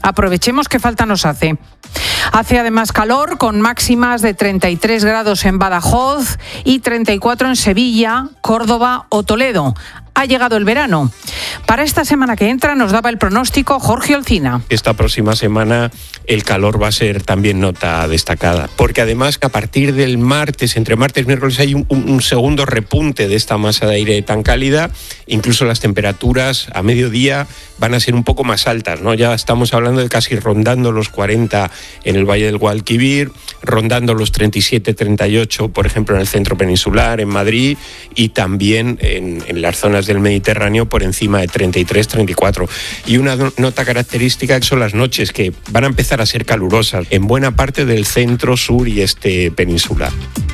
Aprovechemos que falta nos hace. Hace además calor, con máximas de 33 grados en Badajoz y 34 en Sevilla, Córdoba o Toledo. Ha llegado el verano. Para esta semana que entra nos daba el pronóstico Jorge Olcina. Esta próxima semana el calor va a ser también nota destacada, porque además que a partir del martes, entre martes y miércoles, hay un segundo repunte de esta masa de aire tan cálida. Incluso las temperaturas a mediodía van a ser un poco más altas, ¿no? Ya estamos hablando de casi rondando los 40 en el Valle del Guadalquivir, rondando los 37, 38, por ejemplo, en el centro peninsular, en Madrid, y también en las zonas del Mediterráneo por encima de 33, 34. Y una nota característica son las noches, que van a empezar a ser calurosas en buena parte del centro, sur y este peninsular.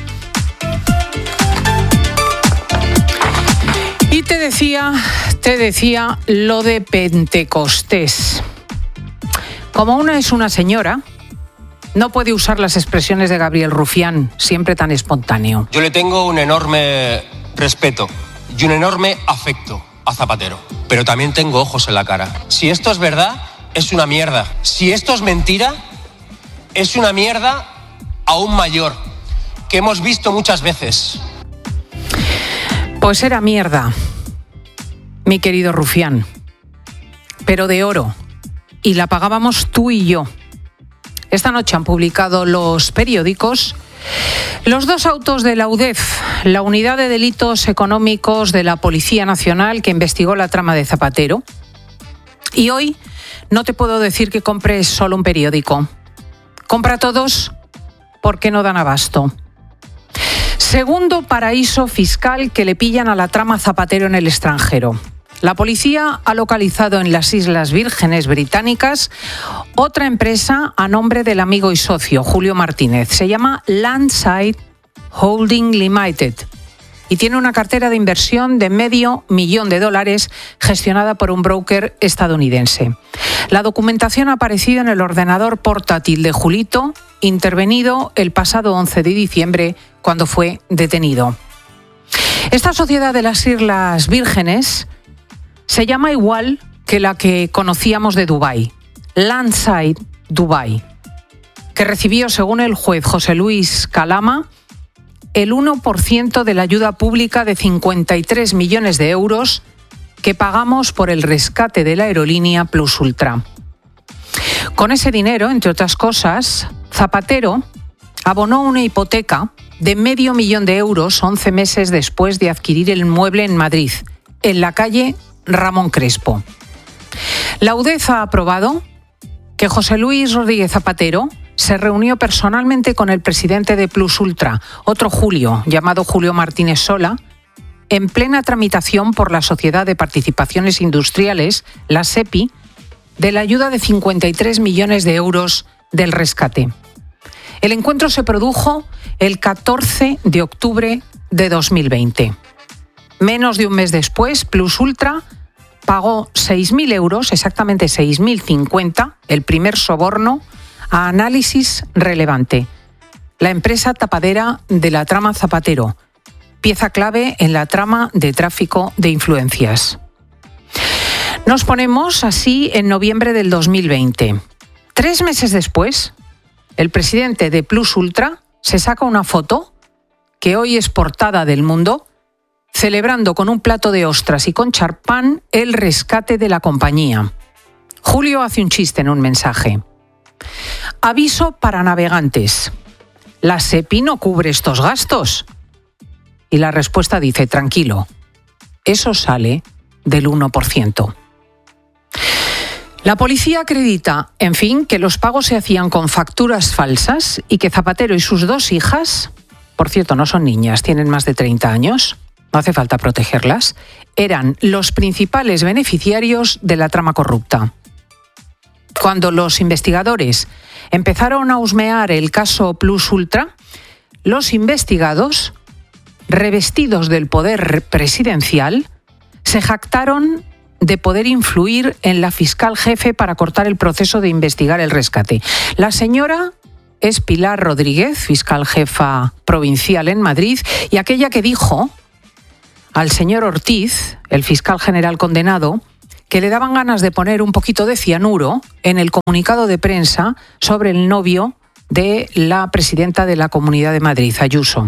Y te decía lo de Pentecostés. Como una es una señora, no puede usar las expresiones de Gabriel Rufián, siempre tan espontáneo. Yo le tengo un enorme respeto y un enorme afecto a Zapatero, pero también tengo ojos en la cara. Si esto es verdad, es una mierda. Si esto es mentira, es una mierda aún mayor, que hemos visto muchas veces. Pues era mierda, mi querido Rufián, pero de oro, y la pagábamos tú y yo. Esta noche han publicado los periódicos los dos autos de la UDEF, la Unidad de Delitos Económicos de la Policía Nacional, que investigó la trama de Zapatero. Y hoy no te puedo decir que compres solo un periódico. Compra todos porque no dan abasto. Segundo paraíso fiscal que le pillan a la trama Zapatero en el extranjero. La policía ha localizado en las Islas Vírgenes Británicas otra empresa a nombre del amigo y socio Julio Martínez. Se llama Landside Holding Limited y tiene una cartera de inversión de $500,000 gestionada por un broker estadounidense. La documentación ha aparecido en el ordenador portátil de Julito, intervenido el pasado 11 de diciembre cuando fue detenido. Esta sociedad de las Islas Vírgenes se llama igual que la que conocíamos de Dubái, Landside Dubái, que recibió, según el juez José Luis Calama, el 1% de la ayuda pública de 53 millones de euros que pagamos por el rescate de la aerolínea Plus Ultra. Con ese dinero, entre otras cosas, Zapatero abonó una hipoteca de $500,000 11 meses después de adquirir el inmueble en Madrid, en la calle Ramón Crespo. La UDEF ha aprobado que José Luis Rodríguez Zapatero se reunió personalmente con el presidente de Plus Ultra, otro Julio, llamado Julio Martínez Sola, en plena tramitación por la Sociedad de Participaciones Industriales, la SEPI, de la ayuda de 53 millones de euros del rescate. El encuentro se produjo el 14 de octubre de 2020. Menos de un mes después, Plus Ultra pagó 6.000 euros, exactamente 6.050, el primer soborno a Análisis Relevante, la empresa tapadera de la trama Zapatero, pieza clave en la trama de tráfico de influencias. Nos ponemos así en noviembre del 2020. 3 meses después, el presidente de Plus Ultra se saca una foto que hoy es portada del Mundo, celebrando con un plato de ostras y con charpán el rescate de la compañía. Julio hace un chiste en un mensaje. Aviso para navegantes. La SEPI no cubre estos gastos. Y la respuesta dice, tranquilo, eso sale del 1%. La policía acredita, en fin, que los pagos se hacían con facturas falsas y que Zapatero y sus 2 hijas, por cierto, no son niñas, tienen más de 30 años, no hace falta protegerlas, eran los principales beneficiarios de la trama corrupta. Cuando los investigadores empezaron a husmear el caso Plus Ultra, los investigados, revestidos del poder presidencial, se jactaron de poder influir en la fiscal jefe para cortar el proceso de investigar el rescate. La señora es Pilar Rodríguez, fiscal jefa provincial en Madrid, y aquella que dijo al señor Ortiz, el fiscal general condenado, que le daban ganas de poner un poquito de cianuro en el comunicado de prensa sobre el novio de la presidenta de la Comunidad de Madrid, Ayuso.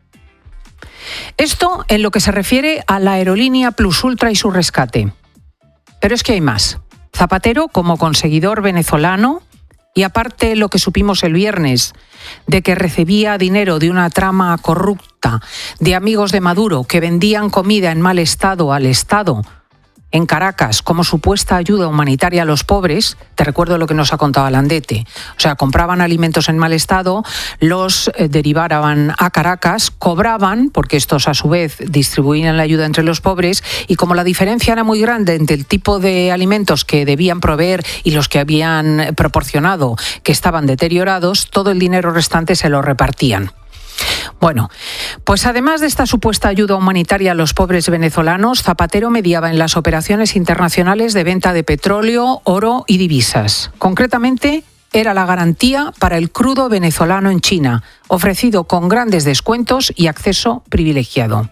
Esto en lo que se refiere a la aerolínea Plus Ultra y su rescate. Pero es que hay más. Zapatero, como conseguidor venezolano, y aparte lo que supimos el viernes, de que recibía dinero de una trama corrupta de amigos de Maduro que vendían comida en mal estado al Estado en Caracas como supuesta ayuda humanitaria a los pobres, te recuerdo lo que nos ha contado Landete. O sea, compraban alimentos en mal estado, los derivaban a Caracas, cobraban, porque estos a su vez distribuían la ayuda entre los pobres, y como la diferencia era muy grande entre el tipo de alimentos que debían proveer y los que habían proporcionado, que estaban deteriorados, todo el dinero restante se lo repartían. Bueno, pues además de esta supuesta ayuda humanitaria a los pobres venezolanos, Zapatero mediaba en las operaciones internacionales de venta de petróleo, oro y divisas. Concretamente, era la garantía para el crudo venezolano en China, ofrecido con grandes descuentos y acceso privilegiado.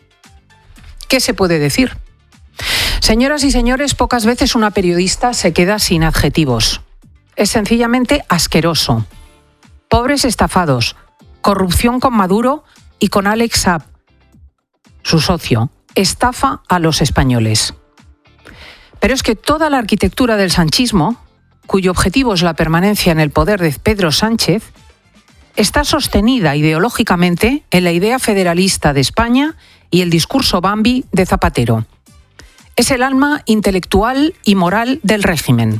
¿Qué se puede decir? Señoras y señores, pocas veces una periodista se queda sin adjetivos. Es sencillamente asqueroso. Pobres estafados. Corrupción con Maduro y con Alex Saab, su socio, estafa a los españoles. Pero es que toda la arquitectura del sanchismo, cuyo objetivo es la permanencia en el poder de Pedro Sánchez, está sostenida ideológicamente en la idea federalista de España y el discurso Bambi de Zapatero. Es el alma intelectual y moral del régimen.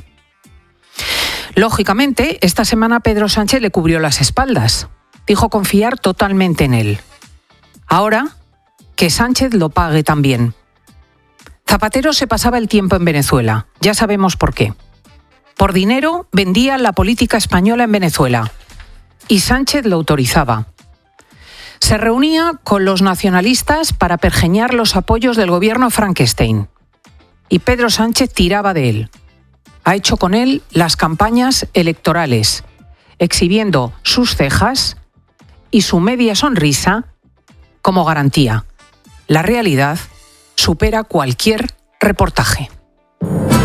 Lógicamente, esta semana Pedro Sánchez le cubrió las espaldas. Dijo confiar totalmente en él. Ahora, que Sánchez lo pague también. Zapatero se pasaba el tiempo en Venezuela. Ya sabemos por qué. Por dinero vendía la política española en Venezuela. Y Sánchez lo autorizaba. Se reunía con los nacionalistas para pergeñar los apoyos del gobierno Frankenstein. Y Pedro Sánchez tiraba de él. Ha hecho con él las campañas electorales, exhibiendo sus cejas y su media sonrisa como garantía. La realidad supera cualquier reportaje.